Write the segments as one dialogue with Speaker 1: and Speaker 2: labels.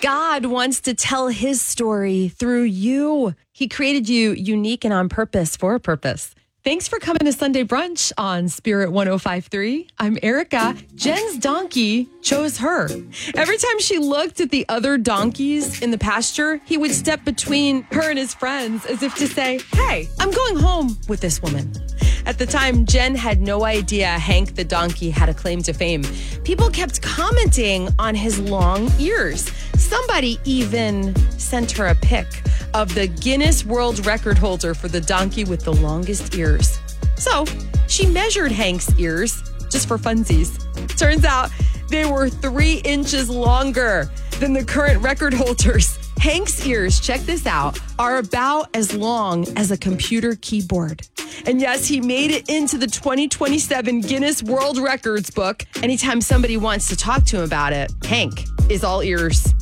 Speaker 1: God wants to tell his story through you. He created you unique and on purpose for a purpose. Thanks for coming to Sunday Brunch on Spirit 105.3. I'm Erica. Jen's donkey chose her. Every time she looked at the other donkeys in the pasture, he would step between her and his friends as if to say, hey, I'm going home with this woman. At the time, Jen had no idea Hank the donkey had a claim to fame. People kept commenting on his long ears. Somebody even sent her a pic of the Guinness World Record holder for the donkey with the longest ears. So she measured Hank's ears just for funsies. Turns out they were 3 inches longer than the current record holders. Hank's ears, check this out, are about as long as a computer keyboard. And yes, he made it into the 2027 Guinness World Records book. Anytime somebody wants to talk to him about it, Hank is all ears.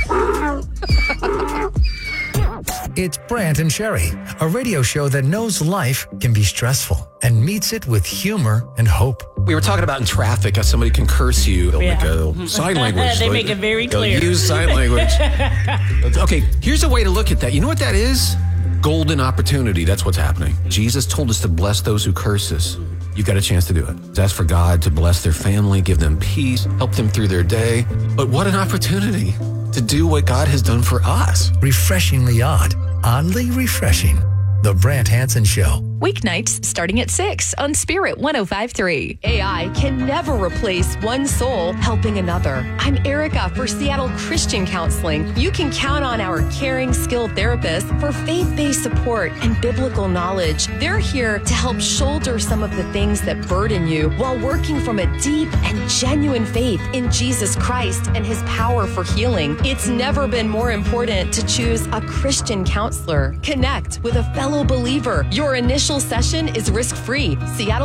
Speaker 2: It's Brant and Sherry, a radio show that knows life can be stressful and meets it with humor and hope.
Speaker 3: We were talking about in traffic how somebody can curse you. They'll make a sign language.
Speaker 4: They make it very clear.
Speaker 3: They'll use sign language. Okay, here's a way to look at that. You know what that is? Golden opportunity. That's what's happening. Jesus told us to bless those who curse us. You've got a chance to do it. Ask for God to bless their family, give them peace, help them through their day. But what an opportunity to do what God has done for us.
Speaker 2: Refreshingly odd, oddly refreshing. The Brant Hansen Show.
Speaker 5: Weeknights starting at 6 on Spirit 105.3.
Speaker 1: AI can never replace one soul helping another. I'm Erica for Seattle Christian Counseling. You can count on our caring, skilled therapists for faith-based support and biblical knowledge. They're here to help shoulder some of the things that burden you while working from a deep and genuine faith in Jesus Christ and his power for healing. It's never been more important to choose a Christian counselor. Connect with a fellow believer. Your initial session is risk-free.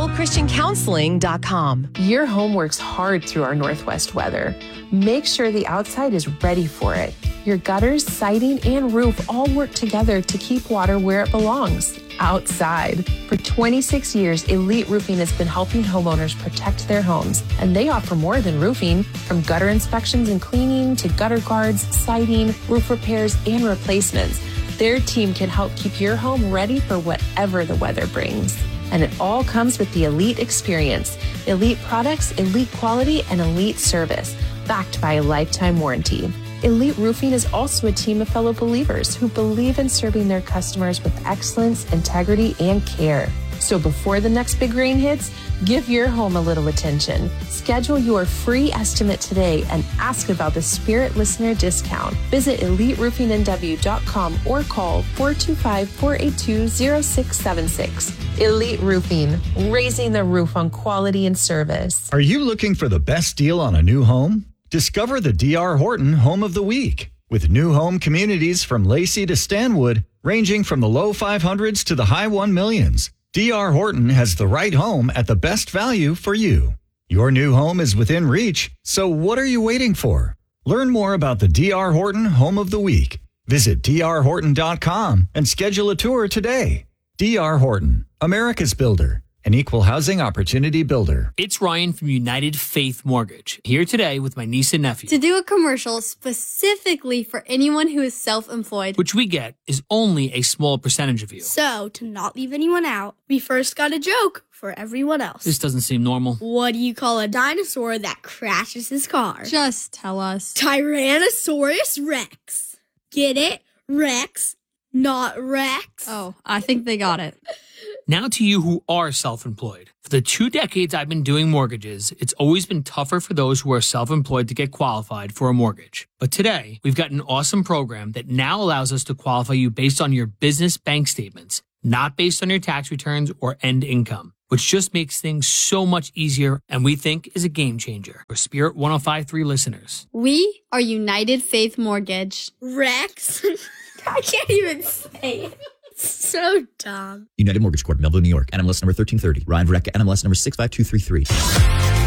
Speaker 1: SeattleChristianCounseling.com.
Speaker 6: Your home works hard through our Northwest weather. Make sure the outside is ready for it. Your gutters, siding, and roof all work together to keep water where it belongs, outside. For 26 years, Elite Roofing has been helping homeowners protect their homes, and they offer more than roofing. From gutter inspections and cleaning to gutter guards, siding, roof repairs, and replacements. Their team can help keep your home ready for whatever the weather brings. And it all comes with the Elite experience. Elite products, elite quality, and elite service, backed by a lifetime warranty. Elite Roofing is also a team of fellow believers who believe in serving their customers with excellence, integrity, and care. So before the next big rain hits, give your home a little attention. Schedule your free estimate today and ask about the Spirit Listener discount. Visit EliteRoofingNW.com or call 425-482-0676. Elite Roofing, raising the roof on quality and service.
Speaker 7: Are you looking for the best deal on a new home? Discover the D.R. Horton Home of the Week. With new home communities from Lacey to Stanwood, ranging from the low 500s to the high 1 millions. D.R. Horton has the right home at the best value for you. Your new home is within reach, so what are you waiting for? Learn more about the D.R. Horton Home of the Week. Visit drhorton.com and schedule a tour today. D.R. Horton, America's builder, an equal housing opportunity builder.
Speaker 4: It's Ryan from United Faith Mortgage, here today with my niece and nephew.
Speaker 8: To do a commercial specifically for anyone who is self-employed.
Speaker 4: Which we get is only a small percentage of you.
Speaker 8: So, to not leave anyone out, we first got a joke for everyone else.
Speaker 4: This doesn't seem normal.
Speaker 8: What do you call a dinosaur that crashes his car?
Speaker 9: Just tell us.
Speaker 8: Tyrannosaurus Rex. Get it? Rex, not Rex.
Speaker 9: Oh, I think they got it.
Speaker 4: Now to you who are self-employed. For the 2 decades I've been doing mortgages, it's always been tougher for those who are self-employed to get qualified for a mortgage. But today, we've got an awesome program that now allows us to qualify you based on your business bank statements, not based on your tax returns or end income, which just makes things so much easier and we think is a game changer for Spirit 105.3 listeners.
Speaker 9: We are United Faith Mortgage.
Speaker 8: Rex? I can't even say it. So dumb.
Speaker 10: United Mortgage Corp, Melville, New York. NMLS number 1330. Ryan Verrecka, NMLS number 65233.